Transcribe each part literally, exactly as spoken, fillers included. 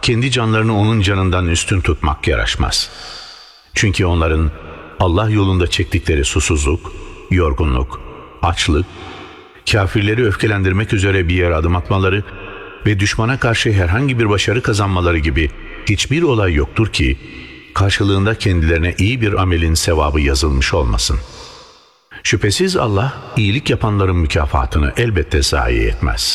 kendi canlarını onun canından üstün tutmak yaraşmaz. Çünkü onların Allah yolunda çektikleri susuzluk, yorgunluk, açlık, kafirleri öfkelendirmek üzere bir yere adım atmaları ve düşmana karşı herhangi bir başarı kazanmaları gibi hiçbir olay yoktur ki karşılığında kendilerine iyi bir amelin sevabı yazılmış olmasın. Şüphesiz Allah iyilik yapanların mükafatını elbette zayi etmez.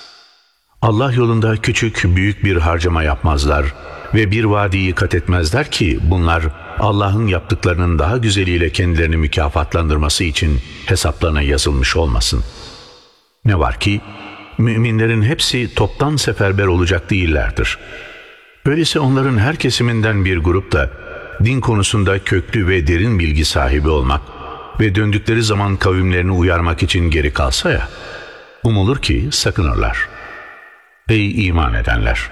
Allah yolunda küçük büyük bir harcama yapmazlar ve bir vadiyi kat etmezler ki bunlar Allah'ın yaptıklarının daha güzeliyle kendilerini mükafatlandırması için hesaplarına yazılmış olmasın. Ne var ki müminlerin hepsi toptan seferber olacak değillerdir. Öyleyse onların her kesiminden bir grup da din konusunda köklü ve derin bilgi sahibi olmak ve döndükleri zaman kavimlerini uyarmak için geri kalsa ya, umulur ki sakınırlar. Ey iman edenler!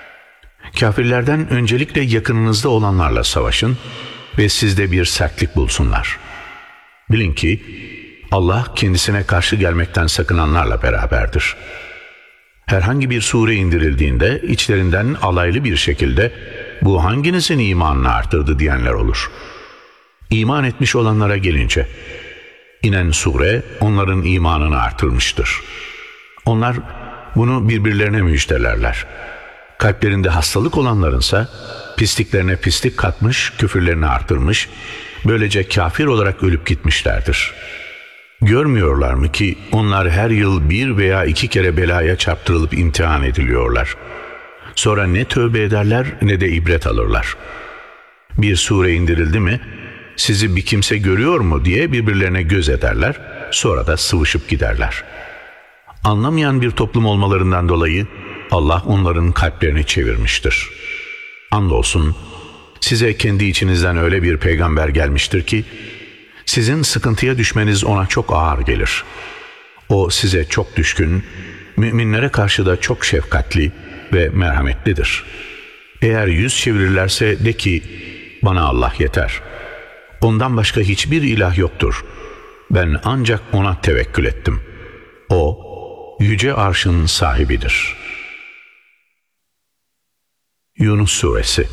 Kafirlerden öncelikle yakınınızda olanlarla savaşın ve sizde bir sertlik bulsunlar. Bilin ki Allah kendisine karşı gelmekten sakınanlarla beraberdir. Herhangi bir sure indirildiğinde içlerinden alaylı bir şekilde bu hanginizin imanını artırdı diyenler olur. İman etmiş olanlara gelince inen sure onların imanını artırmıştır. Onlar bunu birbirlerine müjdelerler. Kalplerinde hastalık olanlarınsa pisliklerine pislik katmış, küfürlerini artırmış, böylece kafir olarak ölüp gitmişlerdir. Görmüyorlar mı ki onlar her yıl bir veya iki kere belaya çarptırılıp imtihan ediliyorlar. Sonra ne tövbe ederler ne de ibret alırlar. Bir sure indirildi mi, sizi bir kimse görüyor mu diye birbirlerine göz ederler, sonra da sıvışıp giderler. Anlamayan bir toplum olmalarından dolayı Allah onların kalplerini çevirmiştir. Andolsun size kendi içinizden öyle bir peygamber gelmiştir ki sizin sıkıntıya düşmeniz ona çok ağır gelir. O size çok düşkün, müminlere karşı da çok şefkatli ve merhametlidir. Eğer yüz çevirirlerse de ki bana Allah yeter. Ondan başka hiçbir ilah yoktur. Ben ancak ona tevekkül ettim. O yüce arşın sahibidir. Yunus Suresi.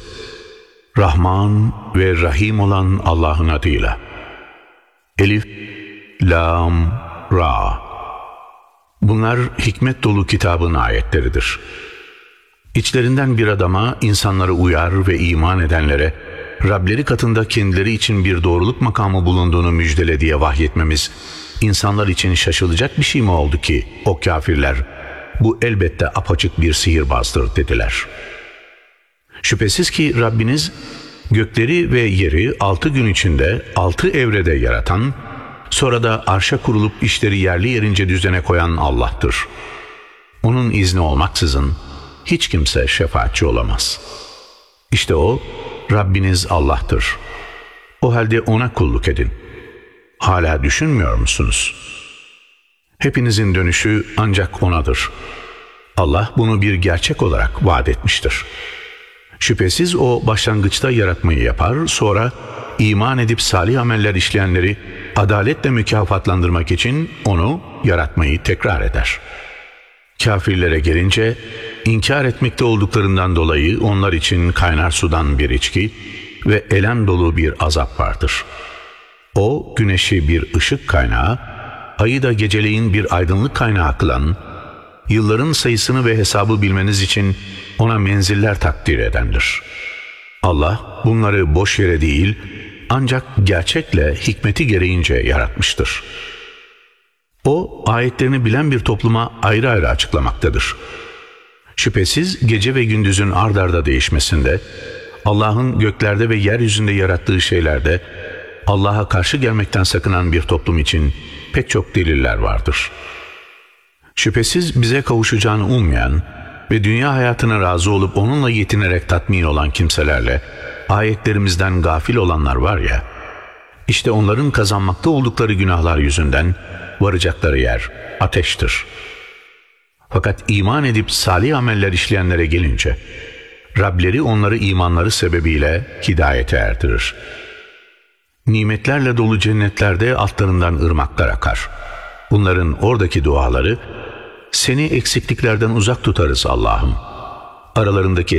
Rahman ve Rahim olan Allah'ın adıyla. Elif, Lam, Ra. Bunlar hikmet dolu kitabın ayetleridir. İçlerinden bir adama insanları uyar ve iman edenlere Rableri katında kendileri için bir doğruluk makamı bulunduğunu müjdele diye vahyetmemiz insanlar için şaşılacak bir şey mi oldu ki o kafirler bu elbette apaçık bir sihirbazdır dediler. Şüphesiz ki Rabbiniz gökleri ve yeri altı gün içinde altı evrede yaratan, sonra da arşa kurulup işleri yerli yerince düzene koyan Allah'tır. Onun izni olmaksızın hiç kimse şefaatçi olamaz. İşte o, Rabbiniz Allah'tır. O halde ona kulluk edin. Hala düşünmüyor musunuz? Hepinizin dönüşü ancak O'nadır. Allah bunu bir gerçek olarak vaat etmiştir. Şüphesiz O başlangıçta yaratmayı yapar, sonra iman edip salih ameller işleyenleri adaletle mükafatlandırmak için onu yaratmayı tekrar eder. Kafirlere gelince, inkar etmekte olduklarından dolayı onlar için kaynar sudan bir içki ve elem dolu bir azap vardır. O, güneşi bir ışık kaynağı, ayı da geceleyin bir aydınlık kaynağı kılan, yılların sayısını ve hesabı bilmeniz için ona menziller takdir edendir. Allah bunları boş yere değil, ancak gerçekle hikmeti gereğince yaratmıştır. O, ayetlerini bilen bir topluma ayrı ayrı açıklamaktadır. Şüphesiz gece ve gündüzün ard arda değişmesinde, Allah'ın göklerde ve yeryüzünde yarattığı şeylerde, Allah'a karşı gelmekten sakınan bir toplum için pek çok deliller vardır. Şüphesiz bize kavuşacağını ummayan ve dünya hayatına razı olup onunla yetinerek tatmin olan kimselerle ayetlerimizden gafil olanlar var ya, işte onların kazanmakta oldukları günahlar yüzünden varacakları yer ateştir. Fakat iman edip salih ameller işleyenlere gelince, Rableri onları imanları sebebiyle hidayete erdirir. Nimetlerle dolu cennetlerde altlarından ırmaklar akar. Bunların oradaki duaları, seni eksikliklerden uzak tutarız Allah'ım. Aralarındaki